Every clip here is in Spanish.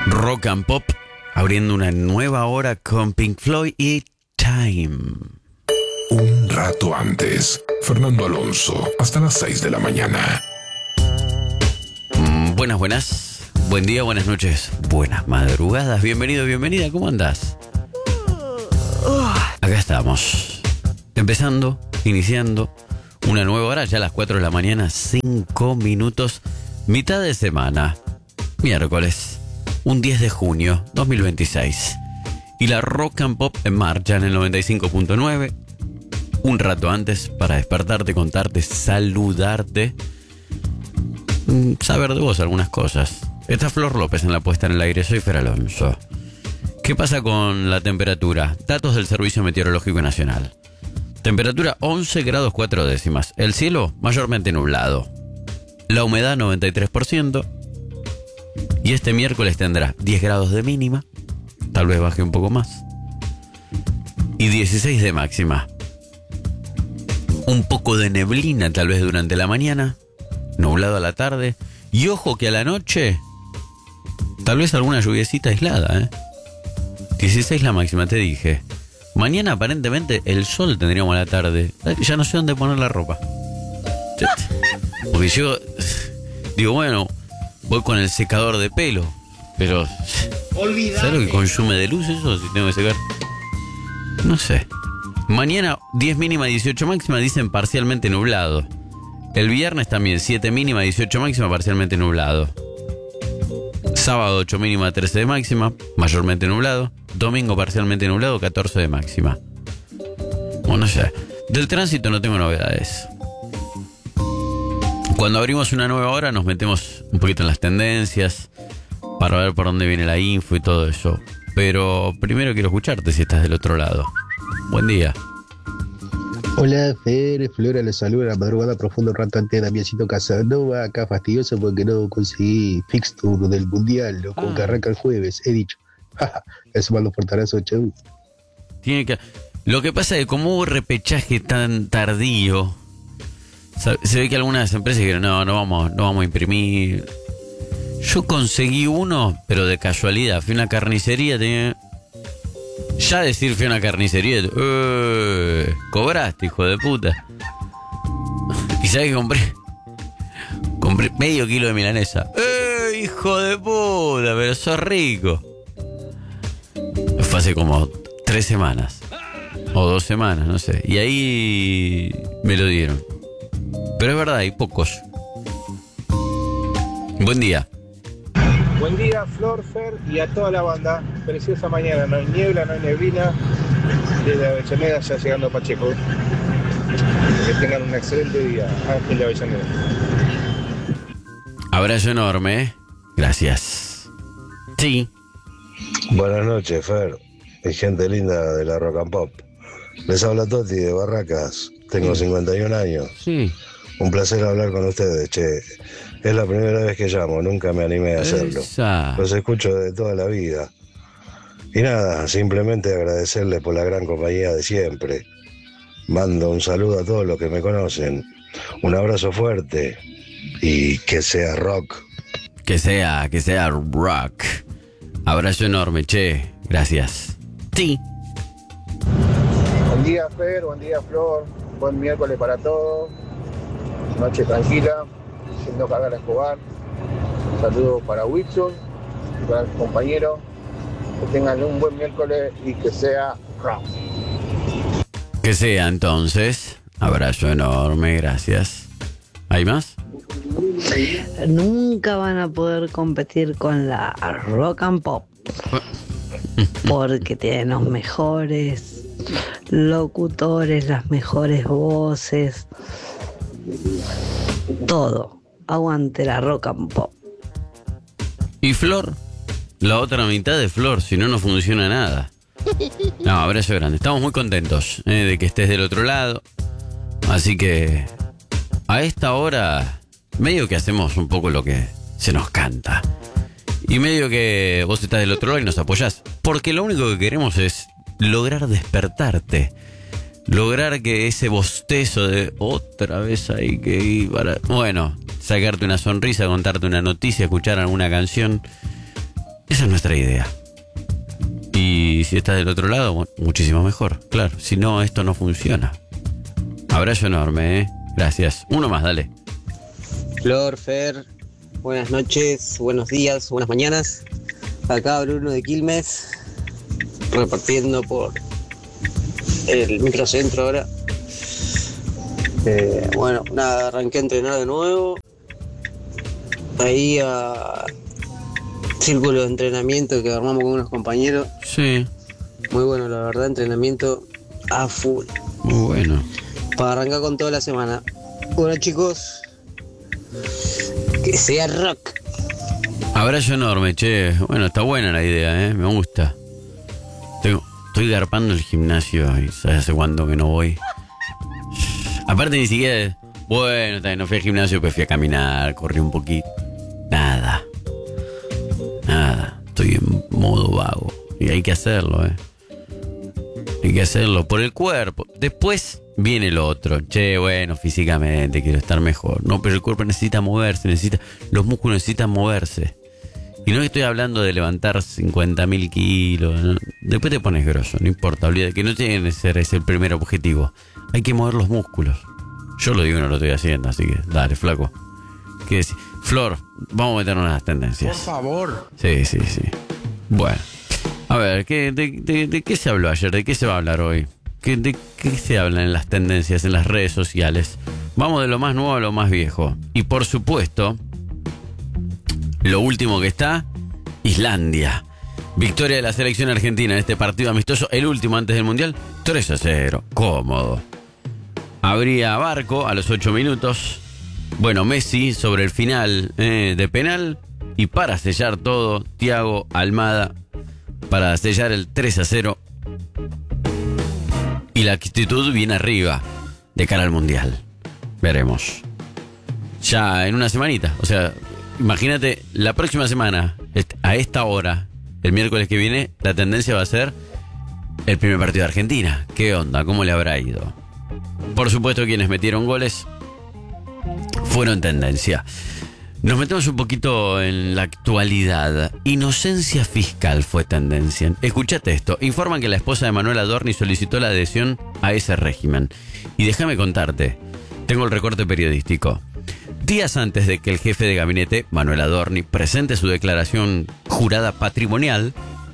Rock and Pop, abriendo una nueva hora con Pink Floyd y Time. Un rato antes, Fernando Alonso, hasta las 6 de la mañana. Buenas. Buen día, buenas noches, buenas madrugadas. Bienvenido, bienvenida, ¿cómo andás? Acá estamos. Empezando, iniciando una nueva hora, ya a las 4 de la mañana, 5 minutos, mitad de semana, miércoles, un 10 de junio 2026. Y la Rock and Pop en marcha en el 95.9. Un rato antes para despertarte, contarte, saludarte, saber de vos algunas cosas. Está Flor López en la puesta en el aire, soy Fer Alonso. ¿Qué pasa con la temperatura? Datos del Servicio Meteorológico Nacional. Temperatura 11 grados 4 décimas. El cielo mayormente nublado. La humedad 93%. Y este miércoles tendrá 10 grados de mínima. Tal vez baje un poco más. Y 16 de máxima. Un poco de neblina tal vez durante la mañana. Nublado a la tarde. Y ojo que a la noche tal vez alguna lluviecita aislada, 16 la máxima, te dije. Mañana aparentemente el sol tendríamos a la tarde. Ya no sé dónde poner la ropa. Porque yo digo, bueno, voy con el secador de pelo. Pero ¿sabes lo que consume de luz eso? Si tengo que secar. No sé. Mañana 10 mínima, 18 máxima, dicen parcialmente nublado. El viernes también 7 mínima, 18 máxima, parcialmente nublado. Sábado 8 mínima, 13 de máxima, mayormente nublado. Domingo parcialmente nublado, 14 de máxima. Bueno, no sé. Del tránsito no tengo novedades. Cuando abrimos una nueva hora nos metemos un poquito en las tendencias para ver por dónde viene la info y todo eso. Pero primero quiero escucharte si estás del otro lado. Buen día. Hola, Fer, Flora, les saluda la madrugada profunda un rato antes de Damiancito Casanova, acá fastidioso porque no conseguí fixture del mundial, loco, que arranca el jueves, he dicho. Eso mando portarazo, chau. Lo que pasa es que como hubo repechaje tan tardío, se ve que algunas empresas dijeron, no vamos a imprimir. Yo conseguí uno, pero de casualidad, fui a una carnicería, tenía... Ya decir fui a una carnicería, cobraste, hijo de puta. ¿Y sabes qué compré? Compré medio kilo de milanesa. Hijo de puta, pero sos rico. Fue hace como 3 semanas. O 2 semanas, no sé. Y ahí me lo dieron. Pero es verdad, hay pocos. Buen día. Buen día, Flor, Fer y a toda la banda. Preciosa mañana, no hay niebla, no hay neblina. Desde Avellaneda ya llegando a Pacheco. Que tengan un excelente día. Ángel de Avellaneda. Abrazo enorme, Gracias. Sí. Buenas noches, Fer. Y gente linda de la Rock and Pop. Les habla Toti de Barracas. Tengo 51 años. Sí. Un placer hablar con ustedes, che. Es la primera vez que llamo, nunca me animé a hacerlo. Los escucho de toda la vida. Y nada, simplemente agradecerle por la gran compañía de siempre. Mando un saludo a todos los que me conocen. Un abrazo fuerte. Y que sea rock. Que sea rock. Abrazo enorme, che. Gracias. Sí. Buen día, Fer, buen día, Flor. Buen miércoles para todos. Noche tranquila. Yendo a cargar a Escobar. Saludos para Wilson, para el compañero. Que tengan un buen miércoles y que sea rock. Que sea entonces. Abrazo enorme, gracias. ¿Hay más? Nunca van a poder competir con la Rock and Pop. Porque tienen los mejores locutores, las mejores voces. Todo. Aguante la Rock and Pop. ¿Y Flor? La otra mitad de Flor, si no, no funciona nada. No, abrazo grande. Estamos muy contentos de que estés del otro lado. Así que a esta hora medio que hacemos un poco lo que se nos canta. Y medio que vos estás del otro lado y nos apoyás. Porque lo único que queremos es lograr despertarte. Lograr que ese bostezo de otra vez hay que ir para... Bueno, sacarte una sonrisa, contarte una noticia, escuchar alguna canción. Esa es nuestra idea. Y si estás del otro lado, bueno, muchísimo mejor. Claro, si no, esto no funciona. Abrazo enorme, Gracias. Uno más, dale. Flor, Fer, buenas noches, buenos días, buenas mañanas. Acá Bruno de Quilmes, repartiendo por el microcentro ahora. Bueno, nada, arranqué a entrenar de nuevo. Ahí a círculo de entrenamiento que armamos con unos compañeros. Sí. Muy bueno, la verdad, entrenamiento a full. Muy bueno. Para arrancar con toda la semana. Bueno, chicos, que sea rock. Abrazo enorme, che. Bueno, está buena la idea, me gusta. Estoy garpando el gimnasio y ¿sabes hace cuánto que no voy? Aparte ni siquiera... Bueno, no fui al gimnasio, pues fui a caminar, corrí un poquito. Nada. Estoy en modo vago. Y hay que hacerlo, Hay que hacerlo por el cuerpo. Después viene lo otro. Che, bueno, físicamente quiero estar mejor. No, pero el cuerpo necesita moverse, los músculos necesitan moverse. Y no estoy hablando de levantar 50.000 kilos. ¿No? Después te pones grosso, no importa. Olvídate que no tiene que ser ese el primer objetivo. Hay que mover los músculos. Yo lo digo y no lo estoy haciendo, así que dale, flaco. ¿Qué decís? Flor, vamos a meternos en las tendencias. Por favor. Sí. Bueno. A ver, ¿de qué se habló ayer? ¿De qué se va a hablar hoy? ¿De qué se habla en las tendencias, en las redes sociales? Vamos de lo más nuevo a lo más viejo. Y por supuesto, lo último que está, Islandia. Victoria de la selección argentina en este partido amistoso, el último antes del Mundial, 3-0. Cómodo. Abría Barco a los 8 minutos. Bueno, Messi sobre el final de penal. Y para sellar todo, Thiago Almada para sellar el 3-0. Y la actitud viene arriba de cara al Mundial. Veremos. Ya en una semanita. O sea, imagínate, la próxima semana, a esta hora, el miércoles que viene, la tendencia va a ser el primer partido de Argentina. ¿Qué onda? ¿Cómo le habrá ido? Por supuesto, quienes metieron goles fueron tendencia. Nos metemos un poquito en la actualidad. Inocencia fiscal fue tendencia. Escuchate esto. Informan que la esposa de Manuel Adorni solicitó la adhesión a ese régimen. Y déjame contarte. Tengo el recorte periodístico. Días antes de que el jefe de gabinete, Manuel Adorni, presente su declaración jurada patrimonial,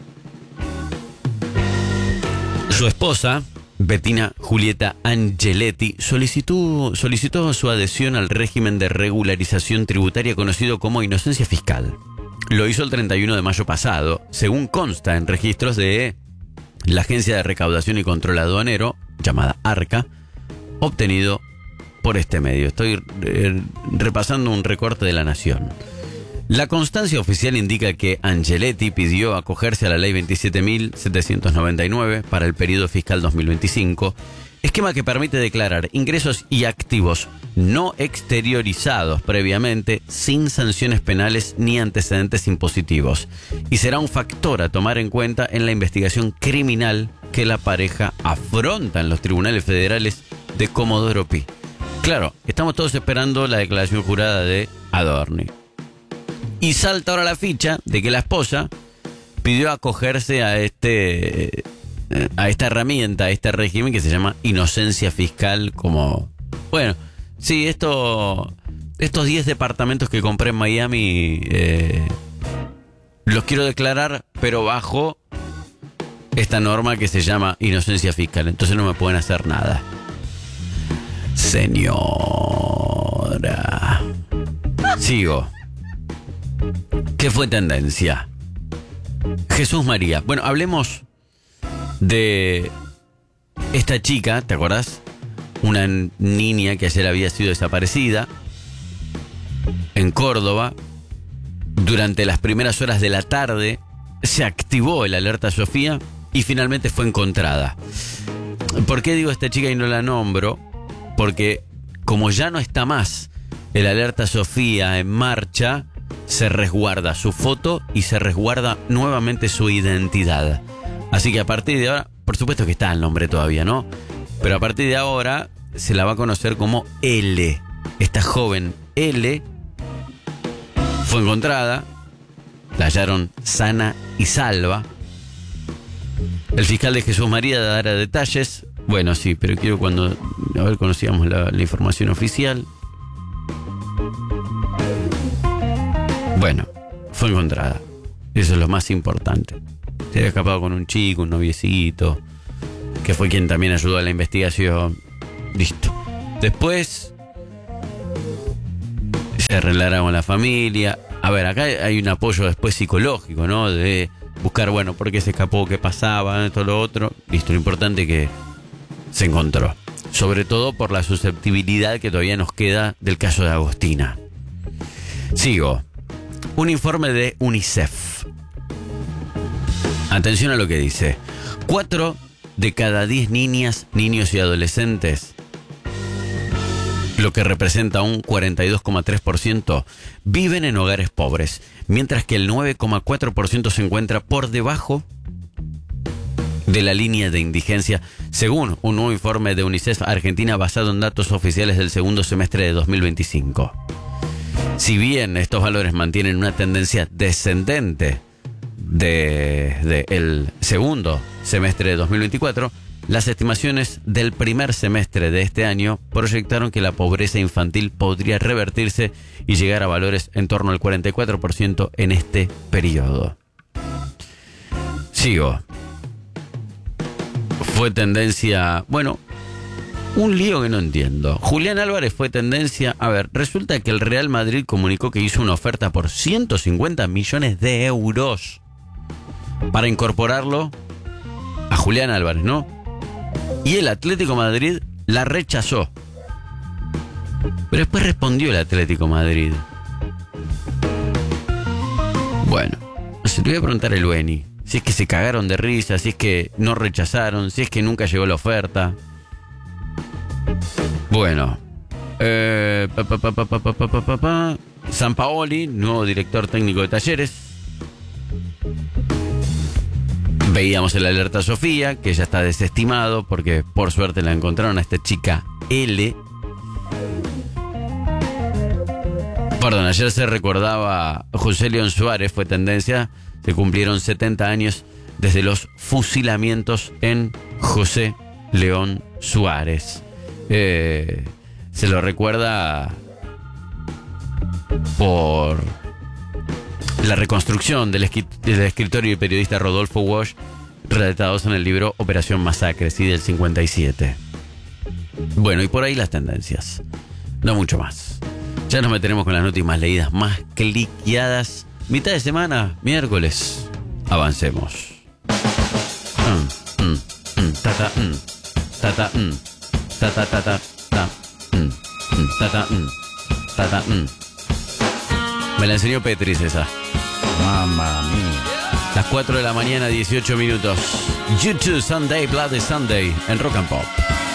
su esposa, Bettina Julieta Angeletti, solicitó su adhesión al régimen de regularización tributaria conocido como inocencia fiscal. Lo hizo el 31 de mayo pasado, según consta en registros de la Agencia de Recaudación y Control Aduanero, llamada ARCA, obtenido por este medio. Estoy repasando un recorte de La Nación. La constancia oficial indica que Angeletti pidió acogerse a la ley 27.799 para el periodo fiscal 2025, esquema que permite declarar ingresos y activos no exteriorizados previamente sin sanciones penales ni antecedentes impositivos, y será un factor a tomar en cuenta en la investigación criminal que la pareja afronta en los tribunales federales de Comodoro Pi. Claro, estamos todos esperando la declaración jurada de Adorni. Y salta ahora la ficha de que la esposa pidió acogerse a esta herramienta, a este régimen que se llama inocencia fiscal, como... Bueno, sí, estos 10 departamentos que compré en Miami los quiero declarar, pero bajo esta norma que se llama inocencia fiscal. Entonces no me pueden hacer nada. Señora. Sigo. ¿Qué fue tendencia? Jesús María. Bueno, hablemos de esta chica, ¿te acordás? Una niña que ayer había sido desaparecida en Córdoba. Durante las primeras horas de la tarde se activó el alerta Sofía y finalmente fue encontrada. ¿Por qué digo esta chica y no la nombro? Porque como ya no está más el alerta Sofía en marcha, se resguarda su foto y se resguarda nuevamente su identidad. Así que a partir de ahora, por supuesto que está el nombre todavía, ¿no? Pero a partir de ahora se la va a conocer como L. Esta joven L fue encontrada La hallaron sana y salva. El fiscal de Jesús María dará detalles. Bueno, sí, pero quiero conocíamos la información oficial. Bueno, fue encontrada. Eso es lo más importante. Se había escapado con un chico, un noviecito, que fue quien también ayudó a la investigación. Listo. Después se arreglará con la familia. A ver, acá hay un apoyo después psicológico, ¿no? De buscar, bueno, por qué se escapó, qué pasaba, esto, lo otro. Listo, lo importante es que se encontró. Sobre todo por la susceptibilidad que todavía nos queda del caso de Agostina. Sigo. Un informe de UNICEF. Atención a lo que dice. 4 de cada 10 niñas, niños y adolescentes, lo que representa un 42,3%, viven en hogares pobres, mientras que el 9,4% se encuentra por debajo de la línea de indigencia, según un nuevo informe de UNICEF Argentina basado en datos oficiales del segundo semestre de 2025. Si bien estos valores mantienen una tendencia descendente desde el segundo semestre de 2024, las estimaciones del primer semestre de este año proyectaron que la pobreza infantil podría revertirse y llegar a valores en torno al 44% en este periodo. Sigo. Fue tendencia, bueno, un lío que no entiendo. Julián Álvarez fue tendencia. A ver, resulta que el Real Madrid comunicó que hizo una oferta por 150 millones de euros para incorporarlo a Julián Álvarez, ¿no? Y el Atlético de Madrid la rechazó. Pero después respondió el Atlético de Madrid. Bueno, se le voy a preguntar a Lueni. Si es que se cagaron de risa, si es que no rechazaron, si es que nunca llegó la oferta. Bueno. Sampaoli, nuevo director técnico de Talleres. Veíamos el alerta Sofía, que ya está desestimado porque por suerte la encontraron a esta chica L. Perdón, ayer se recordaba José León Suárez, fue tendencia. Se cumplieron 70 años desde los fusilamientos en José León Suárez. Se lo recuerda por la reconstrucción del escritor y periodista Rodolfo Walsh, relatados en el libro Operación Masacre, sí, del 57. Bueno, y por ahí las tendencias. No mucho más. Ya nos meteremos con las noticias más leídas, más cliqueadas. Mitad de semana, miércoles. Avancemos. Me la enseñó Petris esa. Mamma mía. Las 4 de la mañana, 18 minutos. YouTube Sunday, Bloody Sunday, en Rock and Pop.